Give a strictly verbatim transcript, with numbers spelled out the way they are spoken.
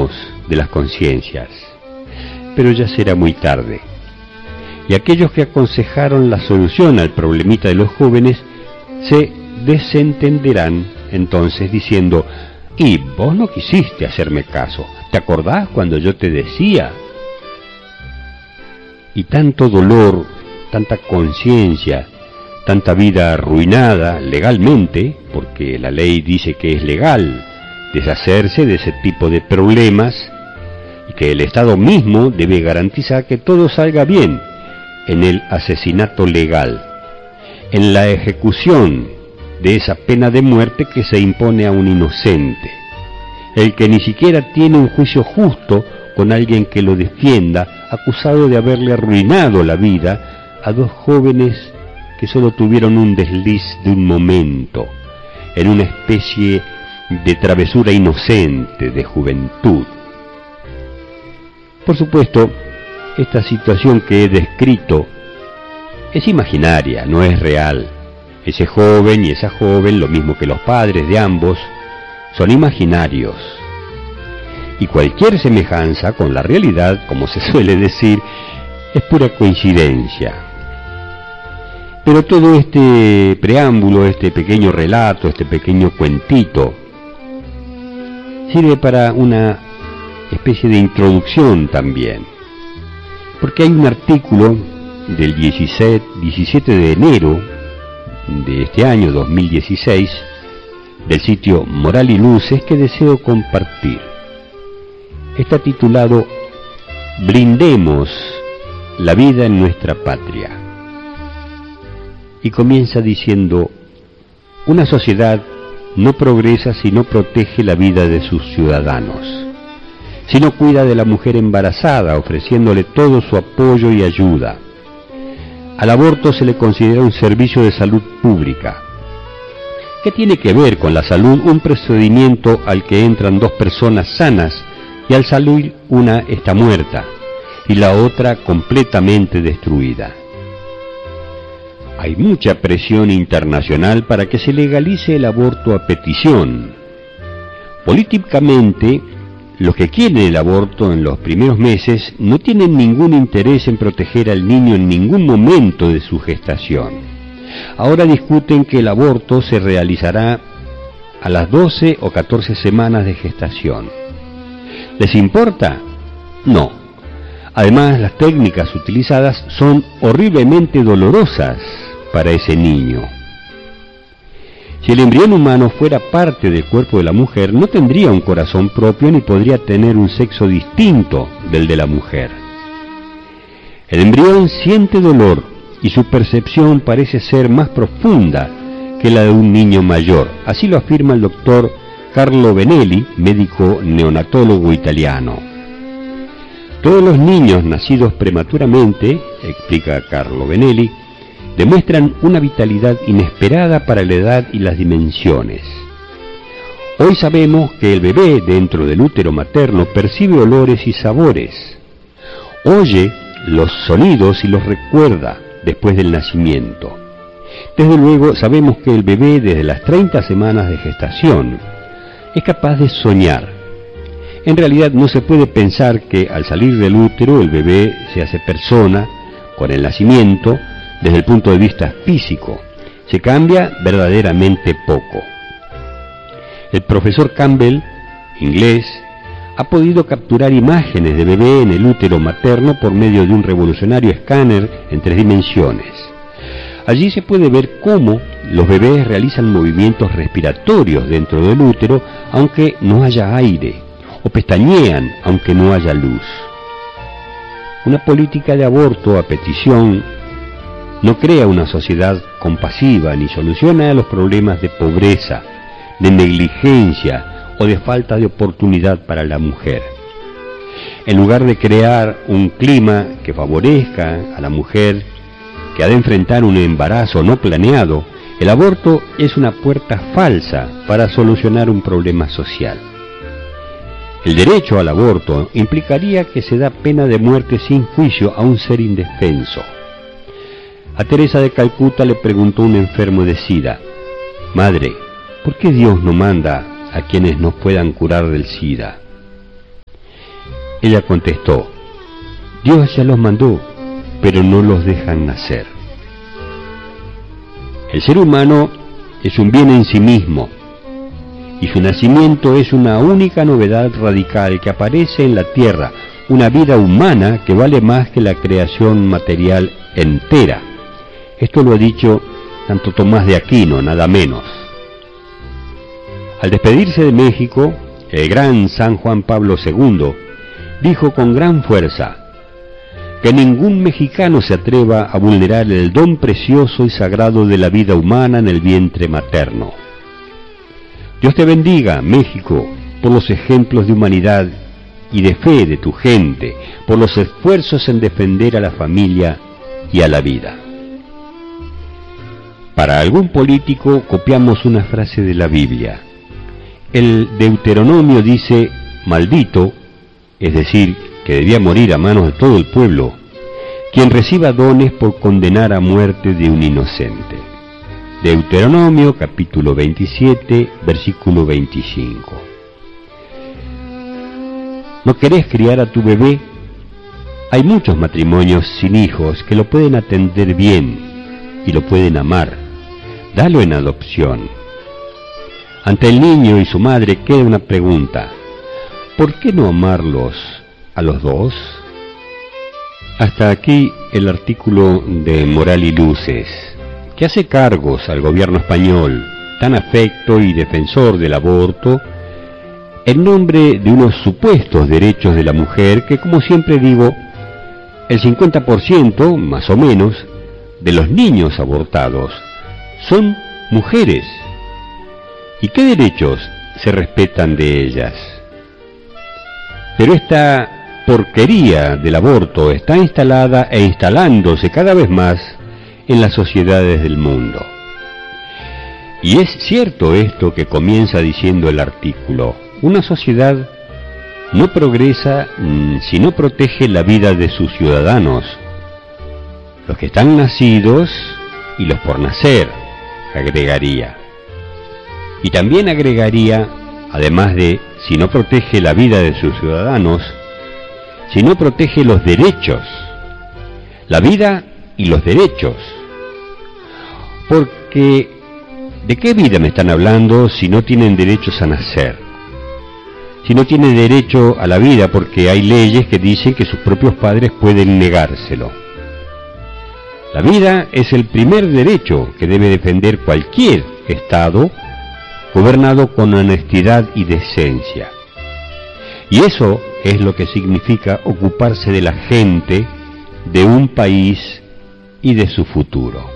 cuidemos de las conciencias, pero ya será muy tarde. Y aquellos que aconsejaron la solución al problemita de los jóvenes se desentenderán entonces diciendo: y vos no quisiste hacerme caso, ¿te acordás cuando yo te decía? Y tanto dolor, tanta conciencia, tanta vida arruinada legalmente, porque la ley dice que es legal deshacerse de ese tipo de problemas y que el Estado mismo debe garantizar que todo salga bien en el asesinato legal, en la ejecución de esa pena de muerte que se impone a un inocente, el que ni siquiera tiene un juicio justo con alguien que lo defienda, acusado de haberle arruinado la vida a dos jóvenes que solo tuvieron un desliz de un momento, en una especie de travesura inocente de juventud. Por supuesto, esta situación que he descrito es imaginaria, no es real. Ese joven y esa joven, lo mismo que los padres de ambos, son imaginarios. Y cualquier semejanza con la realidad, como se suele decir, es pura coincidencia. Pero todo este preámbulo, este pequeño relato, este pequeño cuentito, sirve para una especie de introducción también. Porque hay un artículo del diecisiete de enero de este año dos mil dieciséis del sitio Moral y Luces que deseo compartir. Está titulado Blindemos la vida en nuestra patria. Y comienza diciendo: una sociedad no progresa si no protege la vida de sus ciudadanos, si no cuida de la mujer embarazada, ofreciéndole todo su apoyo y ayuda. Al aborto se le considera un servicio de salud pública. ¿Qué tiene que ver con la salud un procedimiento al que entran dos personas sanas y al salir una está muerta y la otra completamente destruida? Hay mucha presión internacional para que se legalice el aborto a petición. Políticamente, los que quieren el aborto en los primeros meses no tienen ningún interés en proteger al niño en ningún momento de su gestación. Ahora discuten que el aborto se realizará a las doce o catorce semanas de gestación. ¿Les importa? No. Además, las técnicas utilizadas son horriblemente dolorosas para ese niño. Si el embrión humano fuera parte del cuerpo de la mujer, no tendría un corazón propio ni podría tener un sexo distinto del de la mujer. El embrión siente dolor y su percepción parece ser más profunda que la de un niño mayor. Así lo afirma el doctor Carlo Benelli, médico neonatólogo italiano. Todos los niños nacidos prematuramente, explica Carlo Benelli, demuestran una vitalidad inesperada para la edad y las dimensiones. Hoy sabemos que el bebé dentro del útero materno percibe olores y sabores, oye los sonidos y los recuerda después del nacimiento. Desde luego sabemos que el bebé desde las treinta semanas de gestación es capaz de soñar. En realidad no se puede pensar que al salir del útero el bebé se hace persona con el nacimiento. Desde el punto de vista físico, se cambia verdaderamente poco. El profesor Campbell, inglés, ha podido capturar imágenes de bebé en el útero materno por medio de un revolucionario escáner en tres dimensiones. Allí se puede ver cómo los bebés realizan movimientos respiratorios dentro del útero aunque no haya aire, o pestañean aunque no haya luz. Una política de aborto a petición no crea una sociedad compasiva ni soluciona los problemas de pobreza, de negligencia o de falta de oportunidad para la mujer. En lugar de crear un clima que favorezca a la mujer que ha de enfrentar un embarazo no planeado, el aborto es una puerta falsa para solucionar un problema social. El derecho al aborto implicaría que se da pena de muerte sin juicio a un ser indefenso. A Teresa de Calcuta le preguntó un enfermo de SIDA: Madre, ¿por qué Dios no manda a quienes nos puedan curar del SIDA? Ella contestó: Dios ya los mandó, pero no los dejan nacer. El ser humano es un bien en sí mismo, y su nacimiento es una única novedad radical que aparece en la tierra, una vida humana que vale más que la creación material entera. Esto lo ha dicho Santo Tomás de Aquino, nada menos. Al despedirse de México, el gran San Juan Pablo segundo dijo con gran fuerza: que ningún mexicano se atreva a vulnerar el don precioso y sagrado de la vida humana en el vientre materno. Dios te bendiga, México, por los ejemplos de humanidad y de fe de tu gente, por los esfuerzos en defender a la familia y a la vida. Para algún político copiamos una frase de la Biblia. El Deuteronomio dice: maldito, es decir, que debía morir a manos de todo el pueblo, quien reciba dones por condenar a muerte de un inocente. Deuteronomio capítulo veintisiete, versículo veinticinco. ¿No querés criar a tu bebé? Hay muchos matrimonios sin hijos que lo pueden atender bien y lo pueden amar. Dalo en adopción. Ante el niño y su madre queda una pregunta: ¿por qué no amarlos a los dos? Hasta aquí el artículo de Moral y Luces, que hace cargos al gobierno español, tan afecto y defensor del aborto, en nombre de unos supuestos derechos de la mujer que, como siempre digo, el cincuenta por ciento, más o menos, de los niños abortados son mujeres. ¿Y qué derechos se respetan de ellas? Pero esta porquería del aborto está instalada e instalándose cada vez más en las sociedades del mundo. Y es cierto esto que comienza diciendo el artículo: una sociedad no progresa si no protege la vida de sus ciudadanos, los que están nacidos y los por nacer, agregaría. Y también agregaría, además de si no protege la vida de sus ciudadanos, si no protege los derechos, la vida y los derechos. Porque, ¿de qué vida me están hablando si no tienen derechos a nacer? Si no tienen derecho a la vida porque hay leyes que dicen que sus propios padres pueden negárselo. La vida es el primer derecho que debe defender cualquier Estado gobernado con honestidad y decencia. Y eso es lo que significa ocuparse de la gente, de un país y de su futuro.